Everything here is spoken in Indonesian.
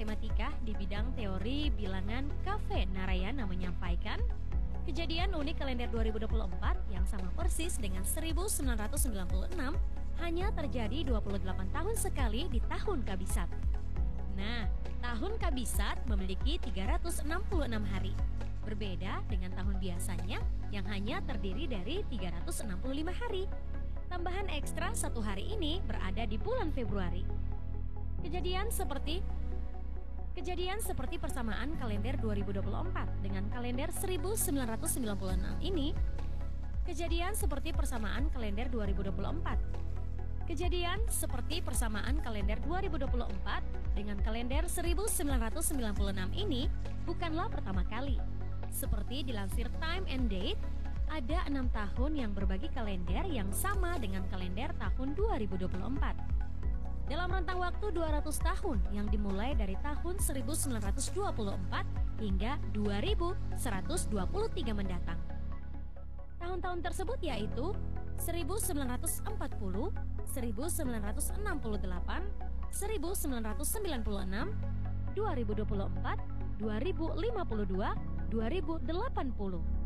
matematika di bidang teori bilangan Cafe Narayana menyampaikan, kejadian unik kalender 2024 yang sama persis dengan 1996 hanya terjadi 28 tahun sekali di tahun Kabisat. Nah, tahun Kabisat memiliki 366 hari. Berbeda dengan tahun biasanya yang hanya terdiri dari 365 hari. Tambahan ekstra satu hari ini berada di bulan Februari. Kejadian seperti persamaan kalender 2024 dengan kalender 1996 ini. Kejadian seperti persamaan kalender 2024. Kejadian seperti persamaan kalender 2024 dengan kalender 1996 ini bukanlah pertama kali. Seperti dilansir Time and Date, ada 6 tahun yang berbagi kalender yang sama dengan kalender tahun 2024. Dalam rentang waktu 200 tahun yang dimulai dari tahun 1924 hingga 2123 mendatang. Tahun-tahun tersebut yaitu 1940, 1968, 1996, 2024, 2052, 2080.